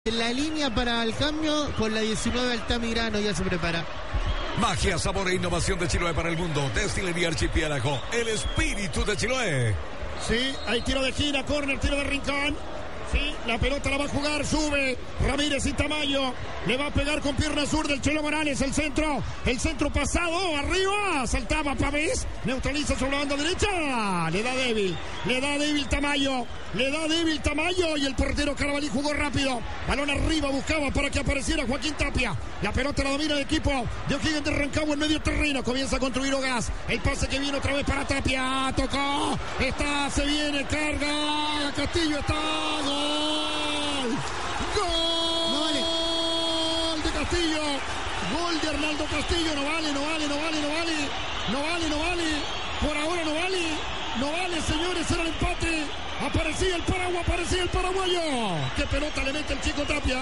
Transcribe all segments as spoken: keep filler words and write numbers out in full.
La línea para el cambio con la diecinueve Altamirano ya se prepara. Magia, sabor e innovación de Chiloé para el mundo. Destilería Archipiélago, el espíritu de Chiloé. Sí, hay tiro de gira, córner, tiro de rincón. Sí, la pelota la va a jugar, sube Ramírez y Tamayo, le va a pegar con pierna sur del Chelo Morales, el centro, el centro pasado, arriba, saltaba Pavés, neutraliza sobre la banda derecha, le da débil, le da débil Tamayo, le da débil Tamayo y el portero Carabalí jugó rápido, balón arriba, buscaba para que apareciera Joaquín Tapia, la pelota la domina el equipo de O'Higgins de Rancagua en medio terreno, comienza a construir Ogas, el pase que viene otra vez para Tapia, tocó, está, se viene, carga, Castillo está, gol. ¡Gol! ¡Gol! No vale. ¡Gol de Castillo! ¡Gol de Arnaldo Castillo! No vale, no vale, no vale, no vale. No vale, no vale. Por ahora no vale. No vale, señores, era el empate. Aparecía el paraguas, aparecía el paraguayo. ¡Qué pelota le mete el chico Tapia!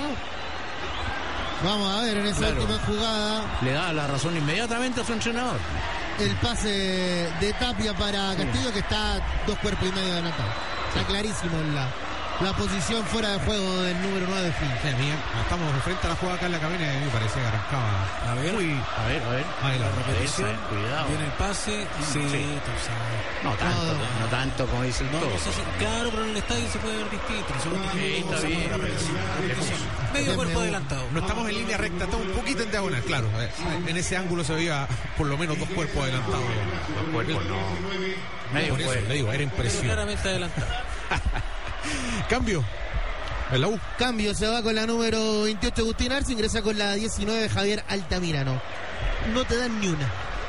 Vamos a ver en esa Claro. última jugada. Le da la razón inmediatamente a su entrenador. El pase de Tapia para Castillo, que está dos cuerpos y medio adelantado. Está clarísimo en la, la posición fuera de juego del número nueve. Sí, a mí, estamos de frente a la jugada acá en la cabina y a mí me parecía que arrancaba. A ver, Uy, A ver, a ver. ahí la la repetición. Ese, cuidado. Viene el pase. Sí, No tanto, No. no tanto como dicen No, todos. sí, sí, claro, pero en el estadio se puede ver distinto. Nosotros Sí, tenemos está esa bien. repetición. Repetición. Medio cuerpo adelantado. no estamos en línea recta, estamos un poquito en diagonal, claro. eh, En ese ángulo se veía por lo menos dos cuerpos adelantados. Los cuerpos no. Medio Por eso cuerpo. le digo, era Pero impresión. claramente adelantado. Cambio. En la U. Cambio, se va con la número veintiocho Agustín Arce, ingresa con la diecinueve Javier Altamirano. No te dan ni una.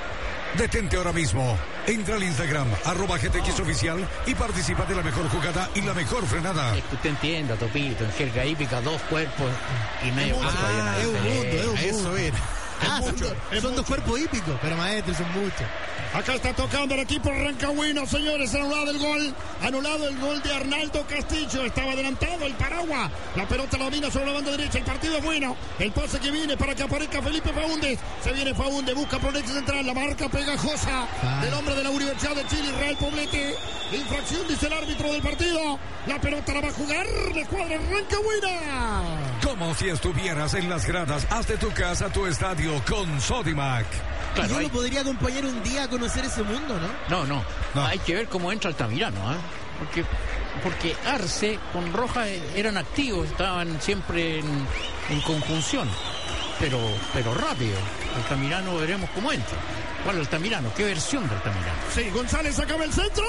Detente ahora mismo. Entra al Instagram, arroba G T X oficial y participa de la mejor jugada y la mejor frenada. Es que usted entienda, Topito, en jerga hípica, dos cuerpos y medio cuerpo. Ah, hay una es un mundo, es un diferencia. mundo. Eso era. Ah, son, dos, son dos cuerpos hípicos, pero maestro, son muchos. Acá está tocando el equipo rancagüino, señores, anulado el gol, anulado el gol de Arnaldo Castillo, estaba adelantado el Paraguas, la pelota la domina sobre la banda derecha, el partido es bueno, el pase que viene para que aparezca Felipe Faúndez, se viene Faúndez, busca por el ex central, la marca pegajosa Ah. del hombre de la Universidad de Chile, Israel Poblete, infracción dice el árbitro del partido, la pelota la va a jugar la escuadra rancagüina. Como si estuvieras en las gradas, haz de tu casa tu estadio con Sodimac. Claro, Yo hay- lo podría acompañar un día a conocer ese mundo, ¿no? No, no, No. hay que ver cómo entra Altamirano, ¿eh? Porque, porque Arce con Roja eran activos, estaban siempre en, en conjunción, pero, pero rápido. Altamirano veremos cómo entra. ¿Cuál es Altamirano? ¿Qué versión de Altamirano? Sí, González acaba el centro,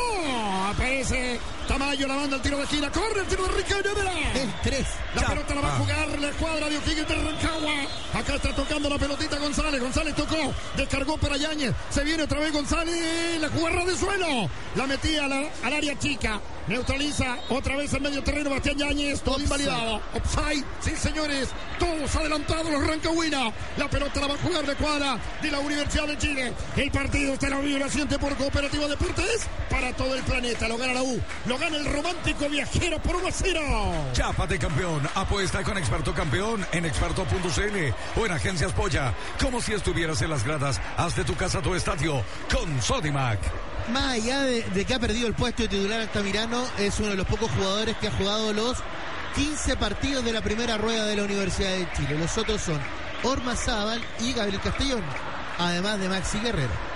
aparece Tamayo, la banda, el tiro de esquina, corre el tiro de Ricardo Vera. El tres. La Ya. pelota la va a Ah. jugar la escuadra de O'Higgins de Rancagua. Acá está tocando la pelotita González. González tocó, descargó para Yáñez. Se viene otra vez González. La jugarra de suelo. La metía a la- al área chica. Neutraliza otra vez en medio terreno Bastián Yáñez. Todo Offside. invalidado. Offside. Sí, señores. Todos adelantados los rancagüinos. La pelota la va a jugar la escuadra de la Universidad de Chile. El partido está en la vibración de por Cooperativa Deportes para todo el planeta. Lo gana la U. Lo gana el romántico viajero por uno a cero. Chápate campeón, apuesta con Experto Campeón en experto punto c l o en Agencias Polla. Como si estuvieras en las gradas, haz de tu casa tu estadio con Sodimac. Más allá de, de que ha perdido el puesto de titular Altamirano, es uno de los pocos jugadores que ha jugado los quince partidos de la primera rueda de la Universidad de Chile. Los otros son Ormazábal y Gabriel Castellón, además de Maxi Guerrero.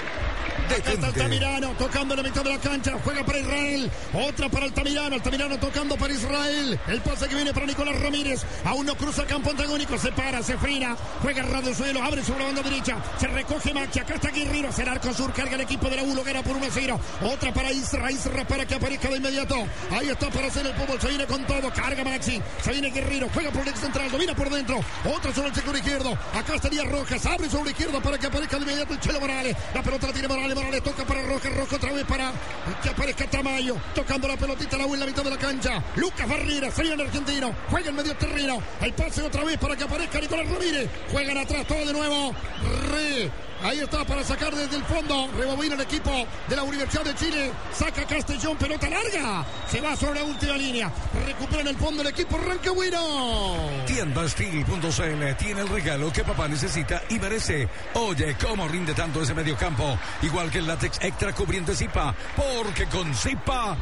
Acá está Detente. Altamirano tocando en la mitad de la cancha, juega para Israel, otra para Altamirano, Altamirano tocando para Israel, el pase que viene para Nicolás Ramírez, aún no cruza campo antagónico, se para, se frena, juega ras del suelo, abre sobre la banda derecha, se recoge Maxi, acá está Guerrero, hacia el arco sur, carga el equipo de la U, lo gana por uno a cero, otra para Isra, Isra para que aparezca de inmediato, ahí está para hacer el fútbol, se viene con todo, carga Maxi, se viene Guerrero, juega por el ex central, domina por dentro, otra sobre el sector izquierdo, acá estaría Rojas, abre sobre la izquierda para que aparezca de inmediato el Chelo Morales, la pelota la tiene Morales, Morales toca para Rojas, Rojas otra vez para que aparezca Tamayo, tocando la pelotita la U en la mitad de la cancha, Lucas Barrera, se viene el argentino, juega en medio terreno, el pase otra vez para que aparezca Nicolás Ramírez, juegan atrás todo de nuevo, Re, ahí está para sacar desde el fondo, rebobina el equipo de la Universidad de Chile, saca Castellón, pelota larga, se va sobre la última línea, recupera en el fondo el equipo rancagüino. Tienda Steel punto c l tiene el regalo que papá necesita y merece. Oye, cómo rinde tanto ese mediocampo. Igual que el látex extra cubriente Zipa, porque con Zipa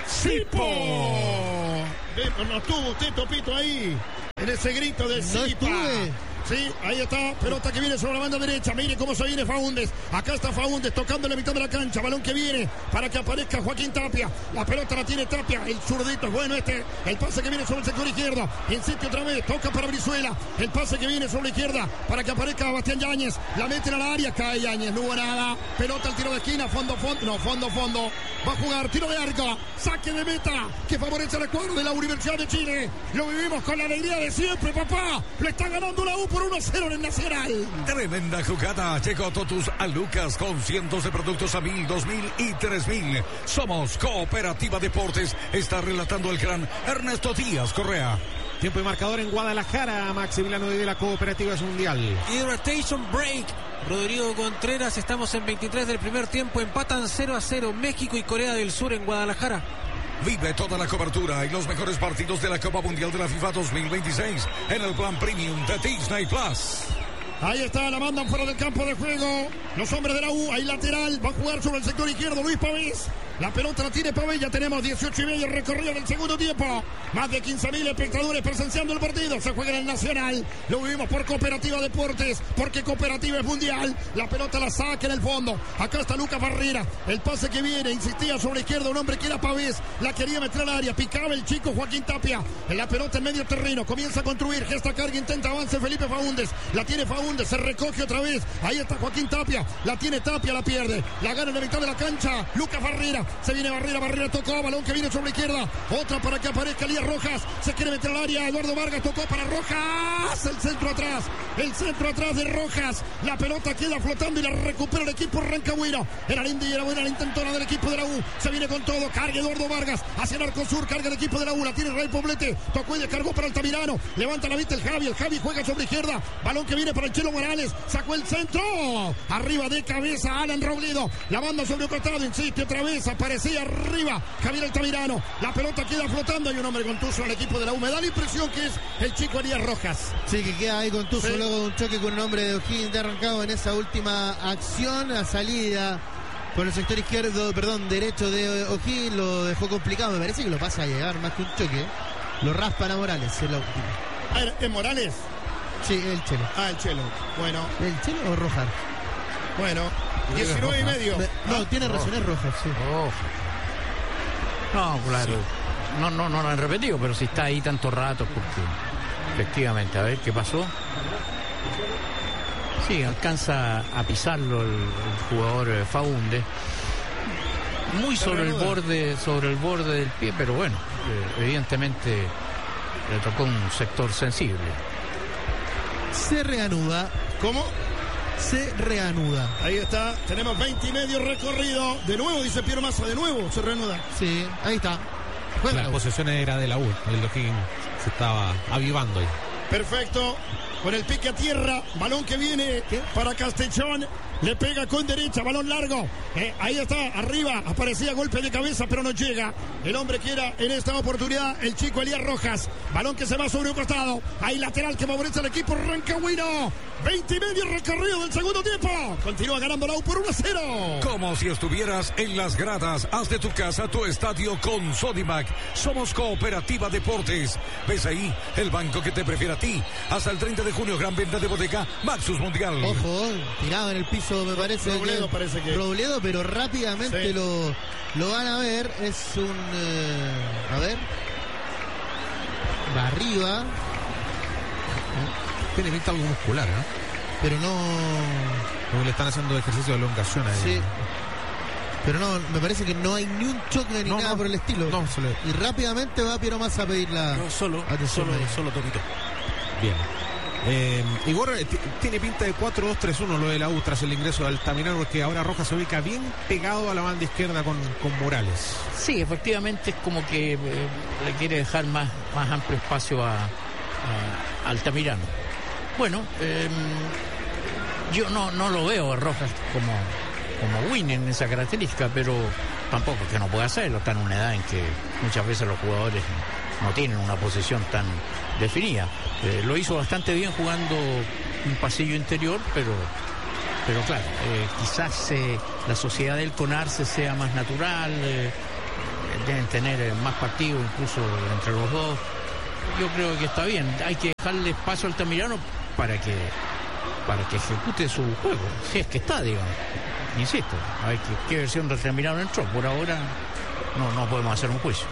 Sipo. No estuvo usted, Topito, ahí. En ese grito de No Sipa. estuve. Sí, ahí está, pelota que viene sobre la banda derecha. Mire cómo se viene Faúndez. Acá está Faúndez tocando en la mitad de la cancha. Balón que viene para que aparezca Joaquín Tapia. La pelota la tiene Tapia. El zurdito es bueno este. El pase que viene sobre el sector izquierdo. Insiste otra vez. Toca para Brizuela. El pase que viene sobre la izquierda para que aparezca Bastián Yáñez. La meten a la área. Cae Yáñez. No hubo nada. Pelota al tiro de esquina. Fondo, fondo. No, fondo, fondo. Va a jugar. Tiro de arco. Saque de meta que favorece al cuadro de la Universidad de Chile. Lo vivimos con la alegría de siempre, papá. Le está ganando la U por uno a cero en el Nacional. Tremenda jugada. Llegó Totus a Lucas con cientos de productos a mil, dos mil y tres mil. Somos Cooperativa Deportes. Está relatando el gran Ernesto Díaz Correa. Tiempo y marcador en Guadalajara. Maximiliano de la Cooperativa es Mundial. Hydration Break. Rodrigo Contreras, estamos en veintitrés del primer tiempo. Empatan cero a cero México y Corea del Sur en Guadalajara. Vive toda la cobertura y los mejores partidos de la Copa Mundial de la FIFA dos mil veintiséis en el plan premium de Disney Plus. Ahí está, la mandan fuera del campo de juego. Los hombres de la U, ahí lateral. Va a jugar sobre el sector izquierdo Luis Pavés. La pelota la tiene Pavés. Ya tenemos dieciocho y medio recorrido del segundo tiempo. Más de quince mil espectadores presenciando el partido. Se juega en el Nacional. Lo vivimos por Cooperativa Deportes, porque Cooperativa es mundial. La pelota la saca en el fondo. Acá está Lucas Barrera. El pase que viene. Insistía sobre la izquierda un hombre que era Pavés. La quería meter al área. Picaba el chico Joaquín Tapia. En la pelota en medio terreno. Comienza a construir. Gesta carga. Intenta avance Felipe Faúndez. La tiene Faúndez. Se recoge otra vez. Ahí está Joaquín Tapia. La tiene Tapia. La pierde. La gana en la mitad de la cancha. Lucas Barrera. Se viene Barrera. Barrera tocó. Balón que viene sobre la izquierda. Otra para que aparezca Elías Rojas. Se quiere meter al área. Eduardo Vargas tocó para Rojas. El centro atrás. El centro atrás de Rojas. La pelota queda flotando y la recupera el equipo rancagüino. Era linda y era buena la intentona del equipo de la U. Se viene con todo. Carga Eduardo Vargas. Hacia el arco sur. Carga el equipo de la U. La tiene Ray Poblete. Tocó y descargó para Altamirano. Levanta la vista el Javi. El Javi juega sobre izquierda. Balón que viene para el Chelo Morales. Sacó el centro. Arriba de cabeza Alan Robledo. La banda sobre el costado. Insiste otra vez. Aparecía arriba Javier Altamirano. La pelota queda flotando. Hay un hombre contuso en el equipo de la U. Me da la impresión que es el chico Elías Rojas. Sí, que queda ahí contuso Sí. luego de un choque con un hombre de O'Higgins de arrancado en esa última acción. La salida por el sector izquierdo, perdón, derecho de O'Higgins lo dejó complicado. Me parece que lo pasa a llegar más que un choque. Lo raspan a Morales en la última. Ah, ¿es Morales? Sí, el Chelo. Ah, el Chelo. Bueno, ¿El Chelo o Rojas? bueno. diecinueve y medio. No, tiene razón, es Rojas, sí. Oh. No, claro. No, no, no lo han repetido, pero si está ahí tanto rato, porque efectivamente, a ver qué pasó. Sí, alcanza a pisarlo el, el jugador eh, Faúndez. Muy sobre el borde, sobre el borde del pie, pero bueno, eh, evidentemente le tocó un sector sensible. Se reanuda. ¿Cómo? Se reanuda. Ahí está. Tenemos veinte y medio recorrido. De nuevo, dice Piero Massa. De nuevo se reanuda. Sí, ahí está. Juega La la U. posesión era de la U. El O'Higgins se estaba avivando ahí. Perfecto. Con el pique a tierra. Balón que viene para Castellón. Le pega con derecha. Balón largo. Eh, ahí está. Arriba. Aparecía golpe de cabeza, pero no llega. El hombre que era en esta oportunidad el chico Elías Rojas. Balón que se va sobre un costado. Ahí lateral que favorece al equipo rancagüino. veinte y medio recorrido del segundo tiempo. Continúa ganando la U por uno a cero. Como si estuvieras en las gradas. Haz de tu casa tu estadio con Sodimac. Somos Cooperativa Deportes. ¿Ves ahí el banco que te prefiere a ti? Hasta el treinta de junio, gran venta de bodega Maxus Mundial. Ojo, tirado en el piso, me parece. Robledo que, parece que- Robledo, pero rápidamente Sí. lo, lo van a ver. Es un. eh, a ver. Va arriba, Tiene pinta algo muscular, ¿no? pero no. Como le están haciendo ejercicio de elongación ahí. Sí. Pero no, me parece que no hay ni un choque ni No, nada no. por el estilo. No, se le- Y rápidamente va Piero Massa a pedir la. No, solo, atención solo, médica. solo Topito. Bien. Eh, Igor, eh, t- tiene pinta de cuatro dos tres uno lo de la U tras el ingreso de Altamirano, porque ahora Rojas se ubica bien pegado a la banda izquierda con, con Morales. Sí, efectivamente es como que eh, le quiere dejar más, más amplio espacio a, a Altamirano. Bueno, eh, yo no, no lo veo a Rojas como, como win en esa característica, pero tampoco que no pueda hacerlo. Está en una edad en que muchas veces los jugadores no tienen una posición tan definida. Eh, lo hizo bastante bien jugando un pasillo interior, pero pero claro, eh, quizás eh, la sociedad del con Arce sea más natural, eh, deben tener más partidos incluso entre los dos. Yo creo que está bien, hay que dejarle espacio al Altamirano para que para que ejecute su juego, si es que está, digamos. Insisto, hay que qué versión del Altamirano entró. Por ahora no, no podemos hacer un juicio.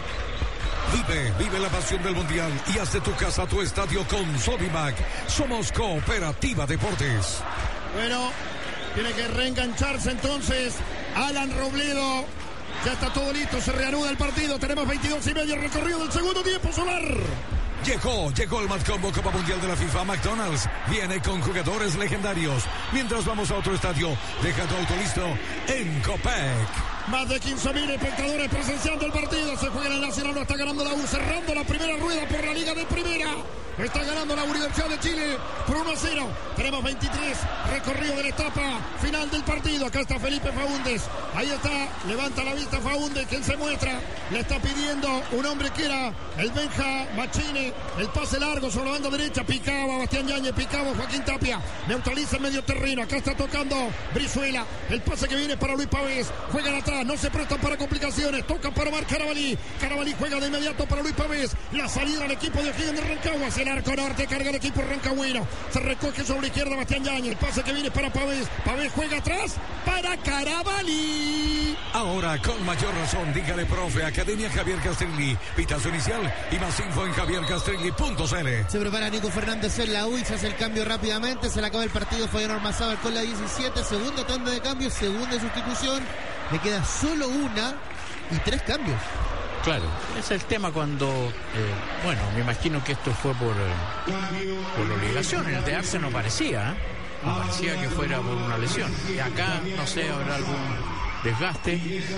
Vive, vive la pasión del Mundial y haz de tu casa tu estadio con Sodimac. Somos Cooperativa Deportes. Bueno, tiene que reengancharse entonces Alan Robledo. Ya está todo listo, se reanuda el partido. Tenemos veintidós y medio recorrido del segundo tiempo, Solar. Llegó, llegó el Match Combo Copa Mundial de la FIFA. McDonald's viene con jugadores legendarios. Mientras vamos a otro estadio, deja tu auto listo en Copec. Más de quince mil espectadores presenciando el partido. Se juega en el Nacional, no está ganando la U, cerrando la primera rueda por la Liga de Primera. Está ganando la Universidad de Chile por uno a cero. Tenemos veintitrés recorrido de la etapa final del partido. Acá está Felipe Faúndez. Ahí está, levanta la vista Faúndez, quien se muestra. Le está pidiendo un hombre que era el Benja Machine. El pase largo sobre la banda derecha. Picaba Bastián Yáñez, picaba Joaquín Tapia. Neutraliza el medio terreno. Acá está tocando Brizuela. El pase que viene para Luis Pavés. Juegan atrás, no se prestan para complicaciones. Toca para Omar Carabalí. Carabalí juega de inmediato para Luis Pavés. La salida al equipo de O'Higgins de Rancagua. El arco norte, carga el equipo rancagüino. Se recoge sobre la izquierda Bastián Yáñez. El pase que viene para Pavés. Pavés juega atrás para Carabalí. Ahora, con mayor razón, dígale profe, Academia Javier Castrilli. Pitazo inicial y más info en javier castrilli punto c l. Se prepara Nico Fernández en la U y se hace el cambio rápidamente. Se le acaba el partido Fabián Ormazábal con la diecisiete. Segunda tanda de cambio, segunda sustitución. Le queda solo una y tres cambios. Claro, ese es el tema cuando, eh, bueno, me imagino que esto fue por, eh, por obligación. En el de Arce no parecía, ¿eh? No parecía que fuera por una lesión. Y acá, no sé, habrá algún desgaste,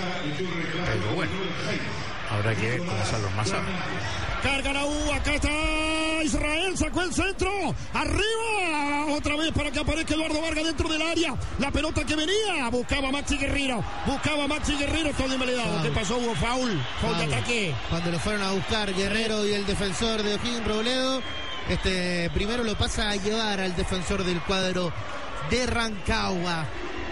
pero bueno, habrá que ver cómo salen los más sabios. Carga la U, acá está Israel, sacó el centro, arriba, otra vez para que aparezca Eduardo Vargas dentro del área, la pelota que venía, buscaba Maxi Guerrero, buscaba Maxi Guerrero, todo invalidado. ¿Qué pasó? Hubo foul, foul de ataque. Cuando lo fueron a buscar Guerrero y el defensor de O'Higgins Robledo, este primero lo pasa a llevar al defensor del cuadro de Rancagua.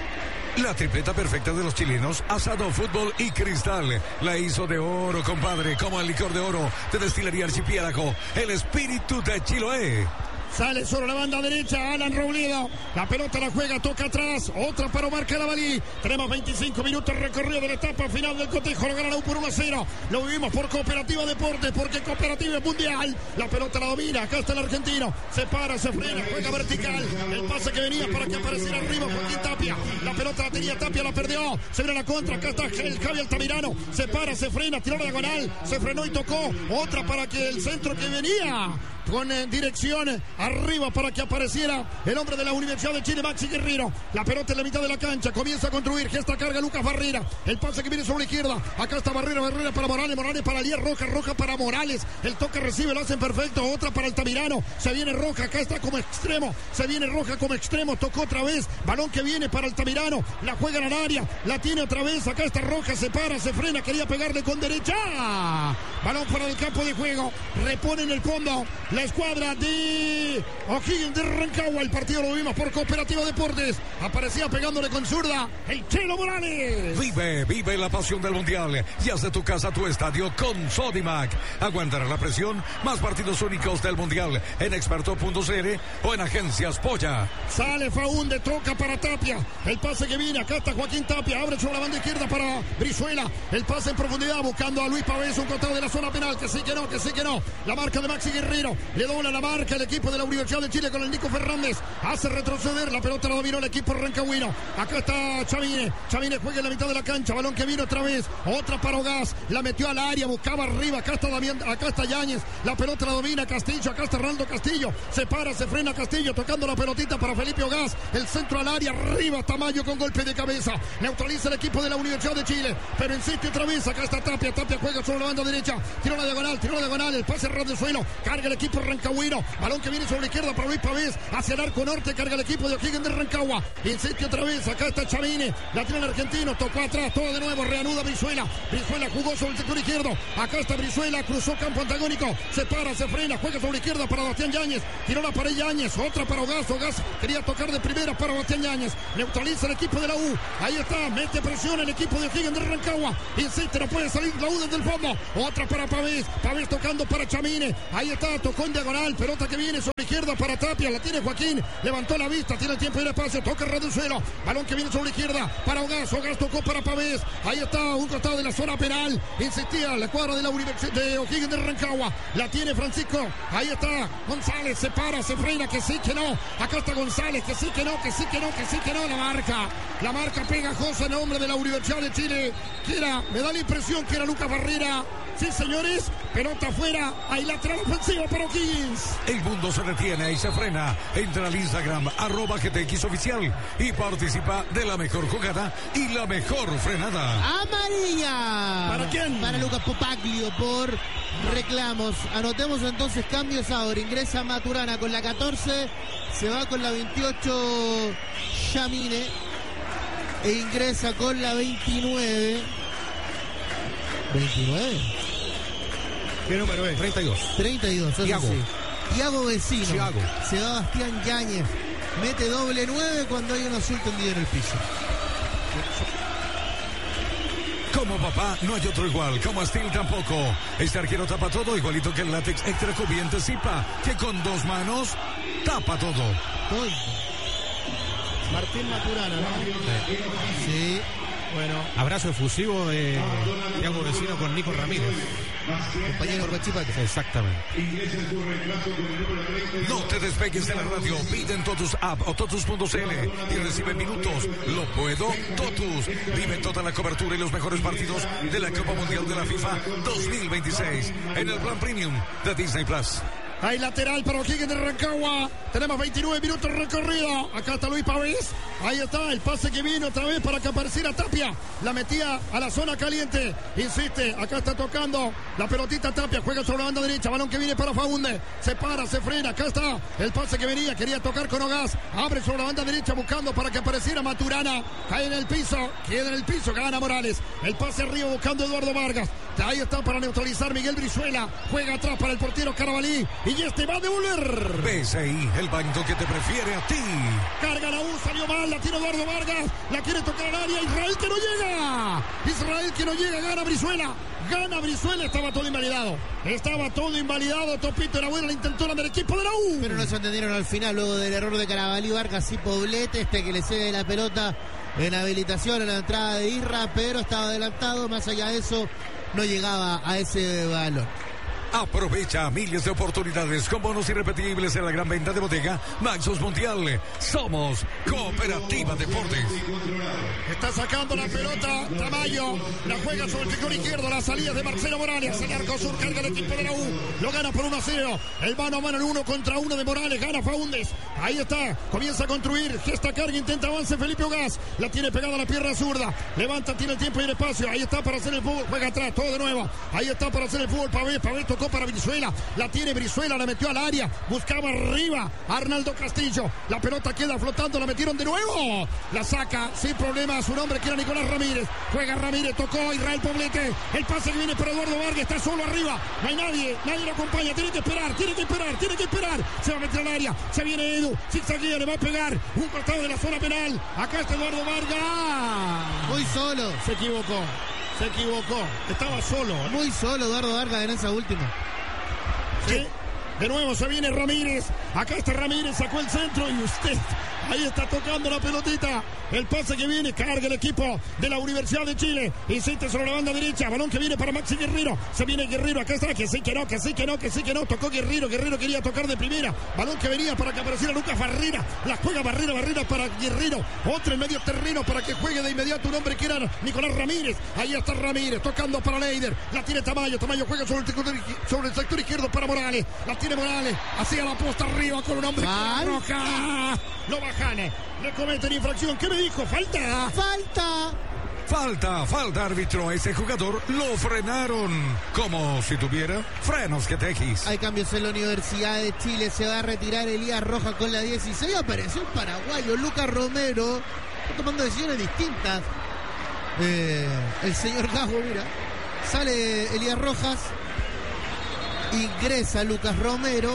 La tripleta perfecta de los chilenos, Asado, Fútbol y Cristal. La hizo de oro, compadre, como el licor de oro de Destilería Archipiélago. El espíritu de Chiloé. Sale sobre la banda derecha Alan Robledo. La pelota la juega, toca atrás. Otra para Omar Carabalí. Tenemos veinticinco minutos recorrido de la etapa final del cotejo. Lo gana la U por uno a cero. Lo vivimos por Cooperativa Deportes, porque Cooperativa es mundial. La pelota la domina. Acá está el argentino. Se para, se frena, juega vertical. El pase que venía para que apareciera arriba Joaquín Tapia. La pelota la tenía Tapia, la perdió. Se viene la contra. Acá está el Javi Altamirano. Se para, se frena, tiró la diagonal. Se frenó y tocó. Otra para que el centro que venía con eh, dirección arriba para que apareciera el hombre de la Universidad de Chile, Maxi Guerrero. La pelota en la mitad de la cancha, comienza a construir, gesta carga Lucas Barrera. El pase que viene sobre la izquierda, acá está Barrera, Barrera para Morales, Morales para Elías Roja, Roja para Morales. El toque recibe, lo hacen perfecto, otra para Altamirano. Se viene Roja, acá está como extremo, se viene Roja como extremo, tocó otra vez, balón que viene para Altamirano, la juega en el área, la tiene otra vez, acá está Roja, se para, se frena, quería pegarle con derecha. Balón fuera del campo de juego, repone en el fondo la escuadra de O'Higgins de Rancagua. El partido lo vimos por Cooperativa Deportes. Aparecía pegándole con zurda el Chelo Morales. Vive, vive la pasión del Mundial y haz de tu casa tu estadio con Sodimac. Aguantará la presión, más partidos únicos del Mundial en experto punto c l o en Agencias Polla. Sale Faúnde, toca para Tapia. El pase que viene, acá está Joaquín Tapia. Abre sobre la banda izquierda para Brizuela. El pase en profundidad buscando a Luis Pavés, un costado de la zona penal. Que sí que no, que sí que no. La marca de Maxi Guerrero. Le dobla la marca el equipo de la Universidad de Chile con el Nico Fernández. Hace retroceder, la pelota la dominó el equipo rancagüino. Acá está Chavine. Chavine juega en la mitad de la cancha. Balón que vino otra vez. Otra para Ogás. La metió al área, buscaba arriba. Acá está Damián, acá está Yáñez. La pelota la domina Castillo. Acá está Ronaldo Castillo. Se para, se frena Castillo. Tocando la pelotita para Felipe Ogás. El centro al área. Arriba Tamayo con golpe de cabeza. Neutraliza el equipo de la Universidad de Chile. Pero insiste otra vez. Acá está Tapia. Tapia juega sobre la banda derecha. Tiró la diagonal. Tiró la diagonal. El pase ras del suelo. Carga el equipo equipo rancagüino. Balón que viene sobre la izquierda para Luis Pavés. Hacia el arco norte, carga el equipo de O'Higgins de Rancagua. Insiste otra vez, acá está Chamine. La tiene el argentino, tocó atrás, todo de nuevo, reanuda Brizuela. Brizuela jugó sobre el sector izquierdo. Acá está Brizuela, cruzó campo antagónico. Se para, se frena, juega sobre la izquierda para Bastián Yáñez. Tiró la pared Yáñez, otra para Ogaz. Ogaz quería tocar de primera para Bastián Yáñez. Neutraliza el equipo de la U. Ahí está, mete presión el equipo de O'Higgins de Rancagua. Insiste, no puede salir la U desde el fondo. Otra para Pavés. Pavés tocando para Chamine. Ahí está, tocó en diagonal. Pelota que viene sobre la izquierda para Tapia. La tiene Joaquín. Levantó la vista, tiene el tiempo y el espacio. Toca el suelo. Balón que viene sobre la izquierda para Ogaz. Ogaz tocó para Pavés. Ahí está, un costado de la zona penal. Insistía la cuadra de la Universidad de O'Higgins de Rancagua. La tiene Francisco. Ahí está González. Se para, se frena, que sí, que no. Acá está González, que sí, que no, que sí, que no, que sí, que no. La marca. La marca pegajosa en nombre de la Universidad de Chile. Que era, me da la impresión que era Lucas Barrera. Sí, señores, pelota afuera, hay lateral ofensivo para O'Higgins. El mundo se detiene y se frena. Entra al Instagram, arroba G T X oficial y participa de la mejor jugada y la mejor frenada. Amarilla. ¿Para quién? Para Lucas Popaglio por reclamos. Anotemos entonces cambios ahora. Ingresa Maturana con la catorce, se va con la veintiocho Chamine e ingresa con la veintinueve. ¿veintinueve? ¿Qué número es? treinta y dos. treinta y dos, Thiago. sí. Thiago Vecino. Thiago. Se va Bastián Yáñez. Mete doble nueve cuando hay un azul tendido en el piso. Como papá, no hay otro igual. Como Steel tampoco. Este arquero tapa todo, igualito que el látex extra cubriente Zipa, que con dos manos tapa todo. Todo. Martín Maturana, ¿no? Sí. Bueno. Abrazo efusivo de Thiago Vecino con Nico Ramírez. Compañero Guachipato. Exactamente. No te despegues de la radio. Pide en Totus App o Totus punto c l y recibe minutos. Lo puedo, Totus. Vive toda la cobertura y los mejores partidos de la Copa Mundial de la FIFA dos mil veintiséis en el plan premium de Disney Plus. Hay lateral para O'Higgins de Rancagua. Tenemos veintinueve minutos recorrido. Acá está Luis Pavés. Ahí está el pase que viene otra vez para que apareciera Tapia. La metía a la zona caliente. Insiste. Acá está tocando la pelotita Tapia. Juega sobre la banda derecha. Balón que viene para Faunde. Se para, se frena. Acá está el pase que venía. Quería tocar con Ogaz. Abre sobre la banda derecha buscando para que apareciera Maturana. Cae en el piso. Queda en el piso. Gana Morales. El pase arriba buscando Eduardo Vargas. Ahí está para neutralizar Miguel Brizuela. Juega atrás para el portero Carabalí. Y este va a devolver. B S I, el banco que te prefiere a ti. Carga la U, salió mal, la tiene Eduardo Vargas. La quiere tocar al área. Israel que no llega. Israel que no llega, gana Brizuela. Gana Brizuela, estaba todo invalidado. Estaba todo invalidado. Topito era buena la intentona del equipo de la U. Pero no se entendieron al final, luego del error de Carabalí, Vargas y Poblete, este que le cede la pelota en habilitación en la entrada de Irra, pero estaba adelantado. Más allá de eso, no llegaba a ese balón. Aprovecha miles de oportunidades con bonos irrepetibles en la gran venta de bodega Maxus Mundial. Somos Cooperativa Deportes. Está sacando la pelota Tamayo. La juega sobre el sector izquierdo. La salida de Marcelo Morales. El arco sur carga el equipo de la U. Lo gana por uno a cero. El mano a mano en uno contra uno de Morales. Gana Faúndez. Ahí está. Comienza a construir. Gesta carga. Intenta avance Felipe Ogaz. La tiene pegada a la pierna zurda. Levanta, tiene el tiempo y el espacio. Ahí está para hacer el fútbol. Juega atrás. Todo de nuevo. Ahí está para hacer el fútbol. Pavés. Pavés tocó para Brizuela, la tiene Brizuela, la metió al área, buscaba arriba Arnaldo Castillo, la pelota queda flotando, la metieron de nuevo, la saca sin problema a su nombre que era Nicolás Ramírez, juega Ramírez, tocó Israel Poblete, el pase que viene para Eduardo Vargas, está solo arriba, no hay nadie, nadie lo acompaña, tiene que esperar, tiene que esperar, tiene que esperar, se va a meter al área, se viene Edu, zigzaguea, le va a pegar, un costado de la zona penal, acá está Eduardo Vargas, muy solo, se equivocó. Se equivocó, estaba solo. ¿eh? Muy solo Eduardo Vargas en esa última. Sí. De nuevo se viene Ramírez. Acá está Ramírez, sacó el centro y usted. Ahí está tocando la pelotita. El pase que viene, carga el equipo de la Universidad de Chile. Insiste sobre la banda derecha. Balón que viene para Maxi Guerrero. Se viene Guerrero, acá está. Que sí, que no, que sí, que no, que sí, que no. Tocó Guerrero. Guerrero quería tocar de primera. Balón que venía para que apareciera Lucas Barrera. La juega Barrera, Barrera para Guerrero. Otro en medio terreno para que juegue de inmediato un hombre que era Nicolás Ramírez. Ahí está Ramírez tocando para Leider. La tiene Tamayo. Tamayo juega sobre el sector, sobre el sector izquierdo para Morales. La tiene Morales. Hacia la posta arriba con un hombre roja. Lo bajan. Le cometen infracción. ¿Qué me dijo? ¿Falta? ¡Falta! Falta, falta, árbitro. A ese jugador lo frenaron como si tuviera frenos G T X. Hay cambios en la Universidad de Chile. Se va a retirar Elías Rojas con la dieciséis. Apareció el paraguayo Lucas Romero. Está tomando decisiones distintas. Eh, el señor Gago, mira. Sale Elías Rojas. Ingresa Lucas Romero.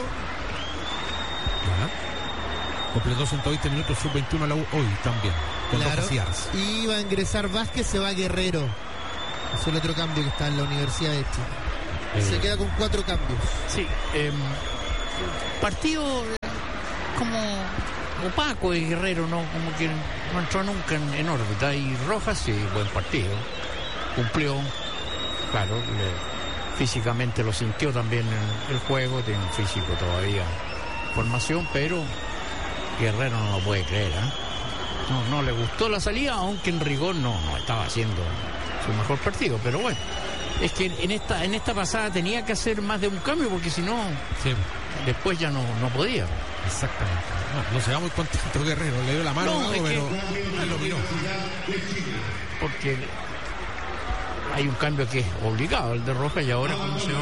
Ya. Completó ciento veinte minutos sub veintiuno a la U hoy también. Con Claro. Rojas y Arce. Y va a ingresar Vázquez, se va Guerrero. Es el otro cambio que está en la Universidad de Chile. Eh, Se queda con cuatro cambios. Sí, eh, partido eh, como opaco y Guerrero, ¿no? Como que no entró nunca en, en órbita. Y Rojas, sí, buen partido. Cumplió, claro, le- físicamente lo sintió también en el juego, tiene un físico todavía en formación, pero Guerrero no lo puede creer, ¿eh? No, no le gustó la salida, aunque en rigor no, no estaba haciendo su mejor partido, pero bueno. Es que en esta en esta pasada tenía que hacer más de un cambio, porque si no, Sí, después ya no, no podía. exactamente. No, no se va muy contento Guerrero. Le dio la mano, No, Gago, es que- pero él lo miró. Porque hay un cambio que es obligado, el de Rojas, y ahora ¿cómo se va?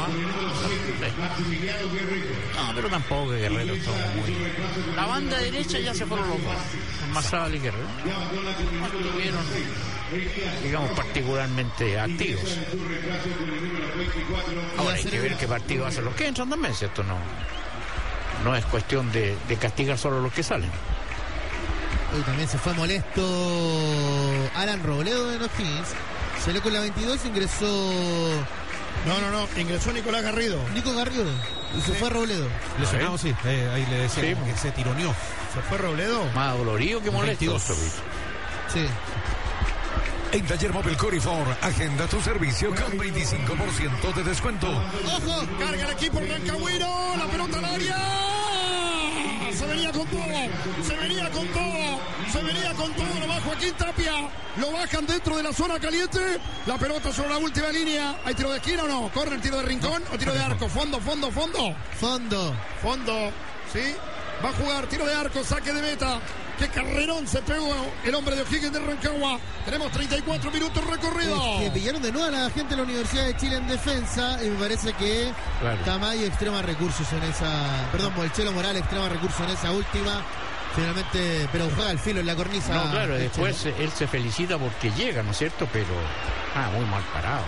No, pero tampoco que Guerrero estuvo muy... La banda derecha ya se fueron los dos, Mazábal y Guerrero. No estuvieron, digamos, particularmente activos. Ahora hay que ver qué partido hacen los que entran también, si esto no, no es cuestión de, de castigar solo a los que salen. Hoy también se fue molesto Alan Robledo de los Kings. Salió con la veintidós, ingresó No, no, no. Ingresó Nicolás Garrido. Nico Garrido y se fue Robledo. Lesionado, sí. Eh, ahí le decía Sí. que se tironeó. Se fue Robledo. Más dolorido que molesto. veintidós. Sí. En Taller Móvil Corifor, agenda tu servicio con veinticinco por ciento de descuento. ¡Ojo! Carga el equipo Rancagüino. La pelota al área. Se venía con todo. Se venía con todo. Se venía con todo. Lo baja Joaquín Tapia. Lo bajan dentro de la zona caliente. La pelota sobre la última línea. ¿Hay tiro de esquina o no? ¿Corre el tiro de rincón o tiro de arco? Fondo, fondo, fondo. Fondo. Fondo. ¿Sí? Va a jugar tiro de arco. Saque de meta. ¡Qué carrerón se pegó el hombre de O'Higgins de Rancagua! Tenemos treinta y cuatro minutos recorridos. Es que pillaron de nuevo a la gente de la Universidad de Chile en defensa y me parece que Claro. Tamayo extrema recursos en esa... Perdón, Molchelo Morales extrema recursos en esa última. Finalmente, pero juega al filo en la cornisa. No, claro, el después Chelo. él se felicita porque llega, ¿no es cierto? Pero, ah, muy mal parado.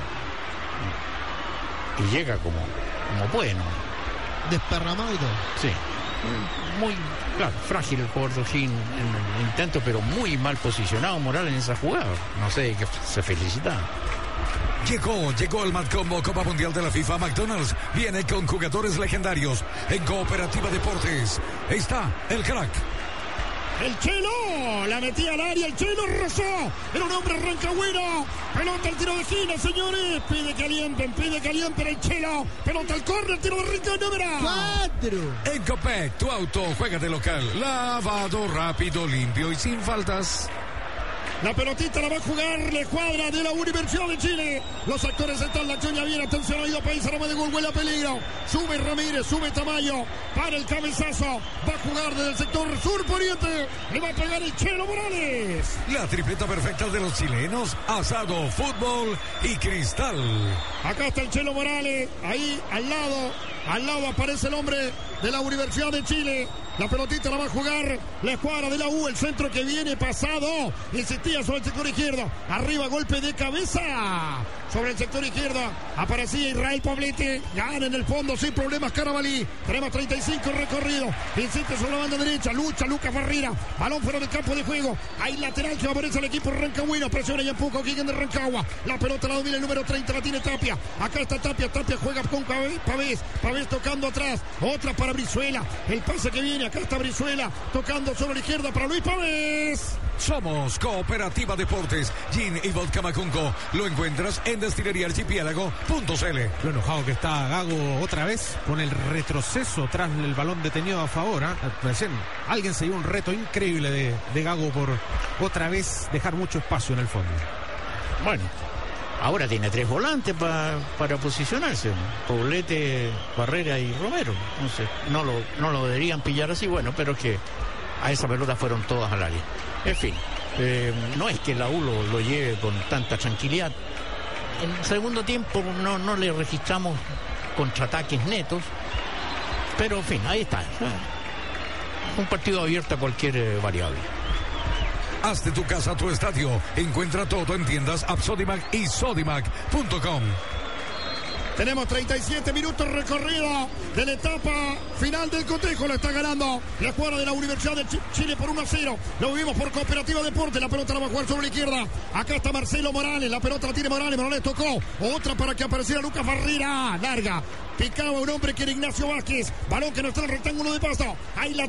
Y llega como, como puede, ¿no? Desparramado y todo. Sí. Muy, claro, frágil el jugador de O'Higgins en el intento, pero muy mal posicionado Morales en esa jugada. No sé, que se felicita. Llegó, llegó el Matcombo Copa Mundial de la FIFA. McDonald's viene con jugadores legendarios en Cooperativa Deportes. Está el crack. El Chelo, la metía al área, el Chelo rozó, era un hombre rancagüino, pelota al tiro de esquina, señores, pide caliente, pide caliente el Chelo, pelota al córner, tiro de rincón, número ¡Cuatro! En Copec, tu auto juega de local. Lavado, rápido, limpio y sin faltas. La pelotita la va a jugar la escuadra de la Universidad de Chile. Los actores están, la acción ya viene. Atención, ha ido País, aroma de gol, huele a peligro. Sube Ramírez, sube Tamayo. Para el cabezazo. Va a jugar desde el sector sur poniente. Le va a pegar el Chelo Morales. La tripleta perfecta de los chilenos. Asado, fútbol y cristal. Acá está el Chelo Morales. Ahí, al lado. Al lado aparece el hombre de la Universidad de Chile. La pelotita la va a jugar la escuadra de la U. El centro que viene pasado. Insistía sobre el sector izquierdo. Arriba, golpe de cabeza. Sobre el sector izquierdo. Aparecía Israel Poblete. Gana en el fondo sin problemas Carabalí. Tenemos treinta y cinco recorridos. Insiste sobre la banda derecha. Lucha Lucas Barrera. Balón fuera del campo de juego. Hay lateral que aparece el equipo rancagüino. Presiona y empuja O'Higgins de Rancagua. La pelota la domina el número treinta. La tiene Tapia. Acá está Tapia. Tapia juega con Pavés. Pavés tocando atrás. Otra para Brizuela. El pase que viene. Acá está Brizuela. Tocando sobre la izquierda para Luis Pavés. Somos Cooperativa Deportes. Gin y Vodka Macunco. Lo encuentras en destilería archipiélago punto c l. Lo enojado que está Gago otra vez con el retroceso tras el balón detenido a favor. ¿eh? Recién alguien se dio un reto increíble de, de Gago por otra vez dejar mucho espacio en el fondo. Bueno, ahora tiene tres volantes pa, para posicionarse. Poblete, Barrera y Romero. Entonces, no lo, no lo deberían pillar así, bueno, pero es que a esa pelota fueron todas al área. En fin, Eh, no es que la U lo, lo lleve con tanta tranquilidad. En el segundo tiempo no, no le registramos contraataques netos, pero en fin, ahí está. Un partido abierto a cualquier eh, variable. Haz de tu casa tu estadio. Encuentra todo en tiendas App Sodimac y Sodimac punto com. Tenemos treinta y siete minutos recorrido de la etapa final del cotejo. Lo está ganando la escuadra de la Universidad de Chile por uno a cero. Lo vivimos por Cooperativa Deporte. La pelota la va a jugar sobre la izquierda. Acá está Marcelo Morales. La pelota la tiene Morales. Morales tocó. Otra para que apareciera Lucas Barrera. Larga. Picaba un hombre que era Ignacio Vázquez. Balón que no está en el rectángulo de pasto. Ahí la